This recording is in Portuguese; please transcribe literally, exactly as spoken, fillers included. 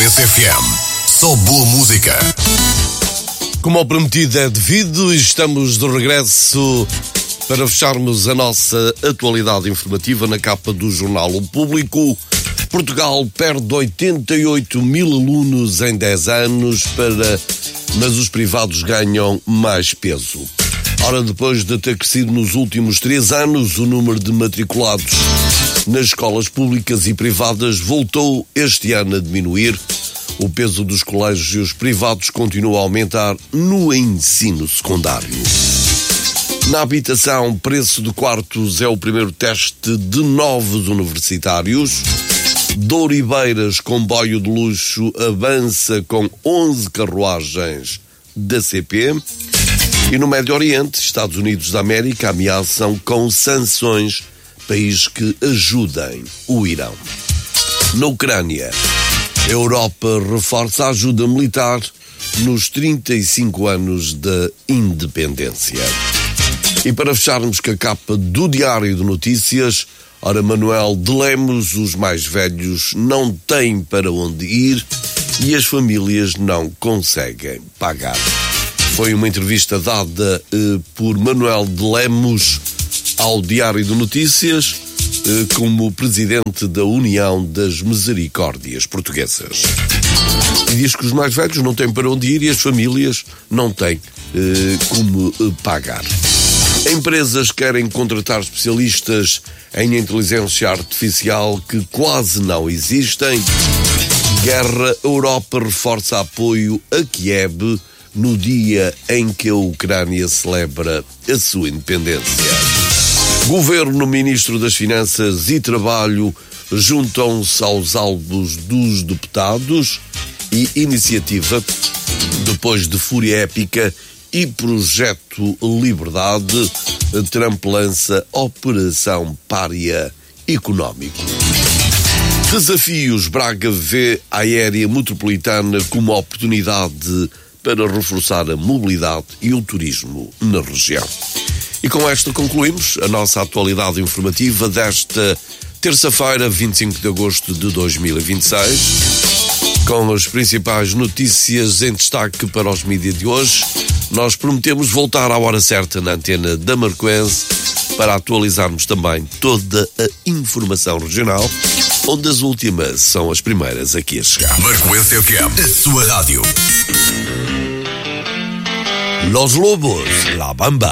Marcoense F M. Só boa música. Como ao prometido é devido, estamos de regresso para fecharmos a nossa atualidade informativa na capa do jornal O Público. Portugal perde oitenta e oito mil alunos em dez anos, para... mas os privados ganham mais peso. Ora, depois de ter crescido nos últimos três anos, o número de matriculados nas escolas públicas e privadas voltou este ano a diminuir. O peso dos colégios privados continua a aumentar no ensino secundário. Na habitação, preço de quartos é o primeiro teste de novos universitários. Douribeiras, comboio de luxo, avança com onze carruagens da C P. E no Médio Oriente, Estados Unidos da América ameaçam com sanções países que ajudem o Irão. Na Ucrânia, a Europa reforça a ajuda militar nos trinta e cinco anos da independência. E para fecharmos com a capa do Diário de Notícias, ora, Manuel de Lemos, os mais velhos não têm para onde ir e as famílias não conseguem pagar. Foi uma entrevista dada eh, por Manuel de Lemos ao Diário de Notícias eh, como presidente da União das Misericórdias Portuguesas. E diz que os mais velhos não têm para onde ir e as famílias não têm eh, como eh, pagar. Empresas querem contratar especialistas em inteligência artificial que quase não existem. Guerra, Europa reforça apoio a Kiev no dia em que a Ucrânia celebra a sua independência. Governo, Ministro das Finanças e Trabalho juntam-se aos alvos dos deputados e iniciativa, depois de fúria épica e projeto Liberdade, Trump lança Operação Pária Económico. Desafios, Braga vê a aérea metropolitana como oportunidade para reforçar a mobilidade e o turismo na região. E com esta concluímos a nossa atualidade informativa desta terça-feira, vinte e cinco de agosto de dois mil e vinte e seis, com as principais notícias em destaque para os mídias de hoje. Nós prometemos voltar à hora certa na antena da Marcoense para atualizarmos também toda a informação regional, onde as últimas são as primeiras aqui a chegar. Marcoense F M, a sua rádio. Los Lobos, La Bamba.